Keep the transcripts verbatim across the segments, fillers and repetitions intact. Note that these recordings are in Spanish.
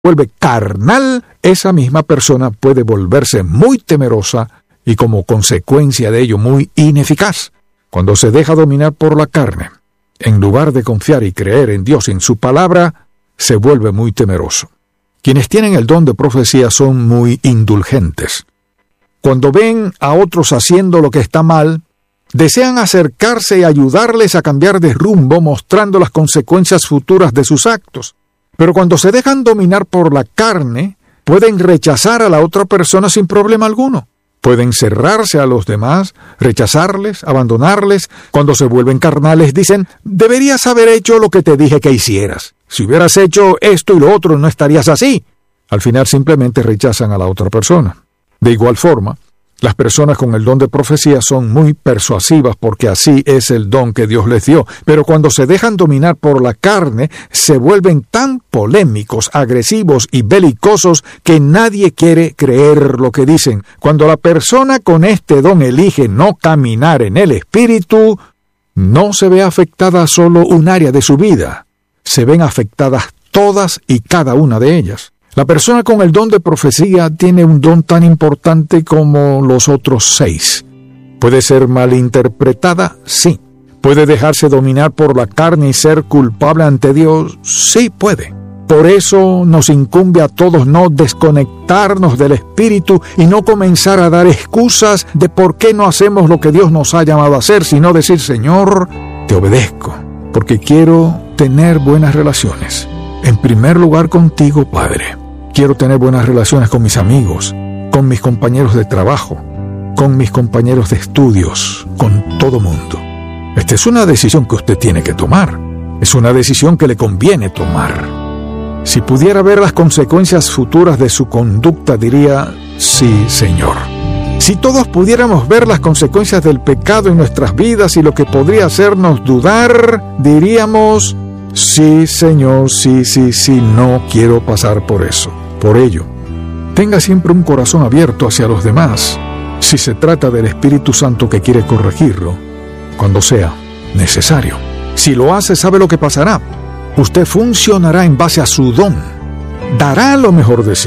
vuelve carnal, esa misma persona puede volverse muy temerosa y como consecuencia de ello muy ineficaz. Cuando se deja dominar por la carne, en lugar de confiar y creer en Dios y en su palabra, se vuelve muy temeroso. Quienes tienen el don de profecía son muy indulgentes. Cuando ven a otros haciendo lo que está mal, desean acercarse y ayudarles a cambiar de rumbo, mostrando las consecuencias futuras de sus actos. Pero cuando se dejan dominar por la carne, pueden rechazar a la otra persona sin problema alguno. Pueden cerrarse a los demás, rechazarles, abandonarles. Cuando se vuelven carnales dicen, deberías haber hecho lo que te dije que hicieras. Si hubieras hecho esto y lo otro, no estarías así. Al final simplemente rechazan a la otra persona. De igual forma, las personas con el don de profecía son muy persuasivas porque así es el don que Dios les dio. Pero cuando se dejan dominar por la carne, se vuelven tan polémicos, agresivos y belicosos que nadie quiere creer lo que dicen. Cuando la persona con este don elige no caminar en el Espíritu, no se ve afectada solo un área de su vida. Se ven afectadas todas y cada una de ellas. La persona con el don de profecía tiene un don tan importante como los otros seis. ¿Puede ser malinterpretada? Sí. ¿Puede dejarse dominar por la carne y ser culpable ante Dios? Sí, puede. Por eso nos incumbe a todos no desconectarnos del Espíritu y no comenzar a dar excusas de por qué no hacemos lo que Dios nos ha llamado a hacer, sino decir, Señor, te obedezco, porque quiero tener buenas relaciones. En primer lugar contigo, Padre. Quiero tener buenas relaciones con mis amigos, con mis compañeros de trabajo, con mis compañeros de estudios, con todo mundo. Esta es una decisión que usted tiene que tomar. Es una decisión que le conviene tomar. Si pudiera ver las consecuencias futuras de su conducta, diría, sí, Señor. Si todos pudiéramos ver las consecuencias del pecado en nuestras vidas y lo que podría hacernos dudar, diríamos, sí, Señor, sí, sí, sí, no quiero pasar por eso. Por ello, tenga siempre un corazón abierto hacia los demás, si se trata del Espíritu Santo que quiere corregirlo, cuando sea necesario. Si lo hace, ¿sabe lo que pasará? Usted funcionará en base a su don, dará lo mejor de sí,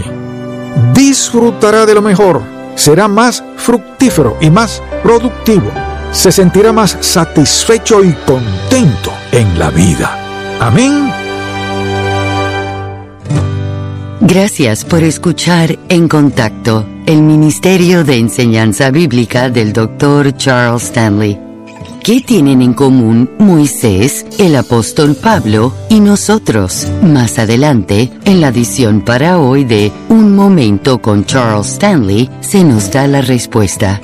disfrutará de lo mejor, será más fructífero y más productivo, se sentirá más satisfecho y contento en la vida. Amén. Gracias por escuchar En Contacto, el Ministerio de Enseñanza Bíblica del doctor Charles Stanley. ¿Qué tienen en común Moisés, el apóstol Pablo y nosotros? Más adelante, en la edición para hoy de Un Momento con Charles Stanley, se nos da la respuesta.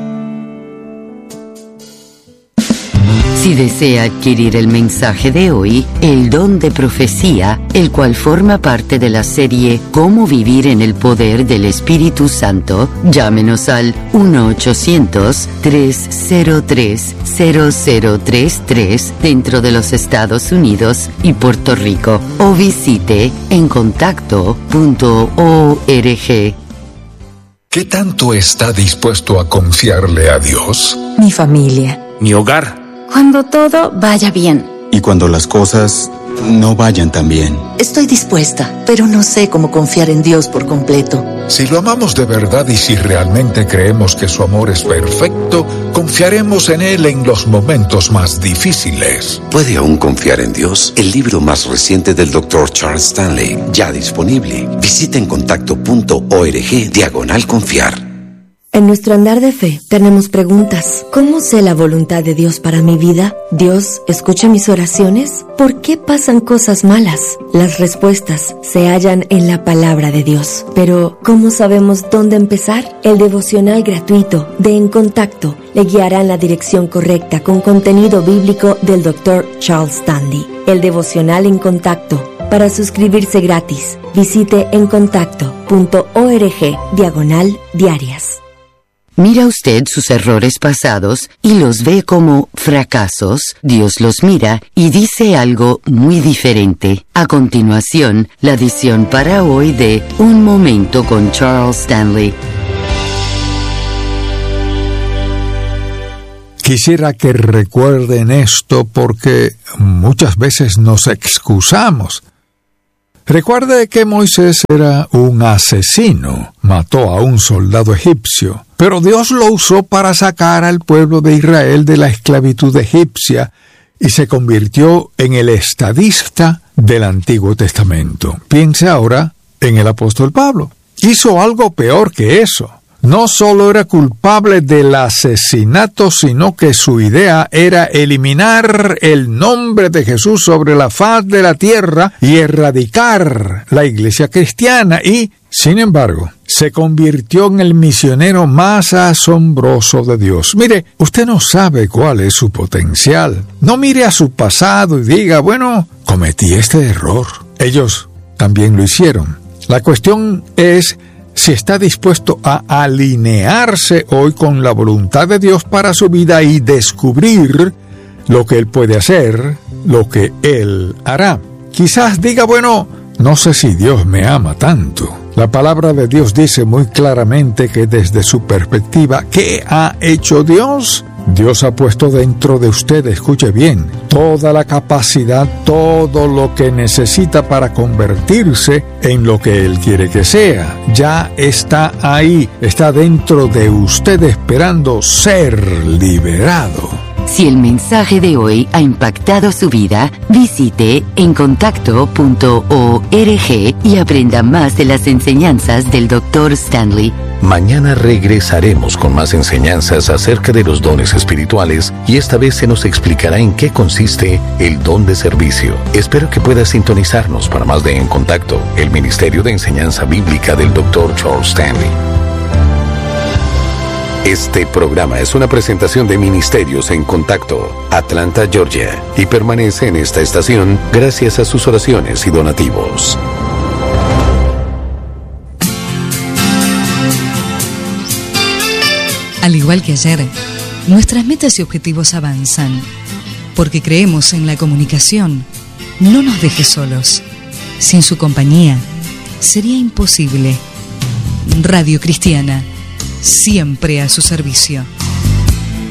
Si desea adquirir el mensaje de hoy, el don de profecía, el cual forma parte de la serie Cómo vivir en el poder del Espíritu Santo, llámenos al uno ochocientos, tres cero tres, cero cero tres tres dentro de los Estados Unidos y Puerto Rico o visite en contacto punto org. ¿Qué tanto está dispuesto a confiarle a Dios? Mi familia. Mi hogar. Cuando todo vaya bien. Y cuando las cosas no vayan tan bien. Estoy dispuesta, pero no sé cómo confiar en Dios por completo. Si lo amamos de verdad y si realmente creemos que su amor es perfecto, confiaremos en Él en los momentos más difíciles. ¿Puede aún confiar en Dios? El libro más reciente del doctor Charles Stanley, ya disponible. Visita en contacto punto org diagonal confiar. En nuestro andar de fe tenemos preguntas. ¿Cómo sé la voluntad de Dios para mi vida? ¿Dios escucha mis oraciones? ¿Por qué pasan cosas malas? Las respuestas se hallan en la palabra de Dios. Pero, ¿cómo sabemos dónde empezar? El devocional gratuito de En Contacto le guiará en la dirección correcta con contenido bíblico del doctor Charles Stanley. El devocional En Contacto. Para suscribirse gratis, visite en contacto punto org diagonal diarias. Mira usted sus errores pasados y los ve como fracasos. Dios los mira y dice algo muy diferente. A continuación, la edición para hoy de Un Momento con Charles Stanley. Quisiera que recuerden esto porque muchas veces nos excusamos. Recuerde que Moisés era un asesino, mató a un soldado egipcio, pero Dios lo usó para sacar al pueblo de Israel de la esclavitud egipcia y se convirtió en el estadista del Antiguo Testamento. Piense ahora en el apóstol Pablo. Hizo algo peor que eso. No solo era culpable del asesinato, sino que su idea era eliminar el nombre de Jesús sobre la faz de la tierra y erradicar la iglesia cristiana y, sin embargo, se convirtió en el misionero más asombroso de Dios. Mire, usted no sabe cuál es su potencial. No mire a su pasado y diga, bueno, cometí este error. Ellos también lo hicieron. La cuestión es si está dispuesto a alinearse hoy con la voluntad de Dios para su vida y descubrir lo que Él puede hacer, lo que Él hará. Quizás diga, bueno, no sé si Dios me ama tanto. La palabra de Dios dice muy claramente que desde su perspectiva, ¿qué ha hecho Dios? Dios ha puesto dentro de usted, escuche bien, toda la capacidad, todo lo que necesita para convertirse en lo que Él quiere que sea. Ya está ahí, está dentro de usted esperando ser liberado. Si el mensaje de hoy ha impactado su vida, visite encontacto punto org y aprenda más de las enseñanzas del doctor Stanley. Mañana regresaremos con más enseñanzas acerca de los dones espirituales y esta vez se nos explicará en qué consiste el don de servicio. Espero que pueda sintonizarnos para más de En Contacto, el Ministerio de Enseñanza Bíblica del doctor Charles Stanley. Este programa es una presentación de Ministerios en Contacto, Atlanta, Georgia, y permanece en esta estación gracias a sus oraciones y donativos. Al igual que ayer, nuestras metas y objetivos avanzan, porque creemos en la comunicación. No nos deje solos. Sin su compañía, sería imposible. Radio Cristiana, siempre a su servicio.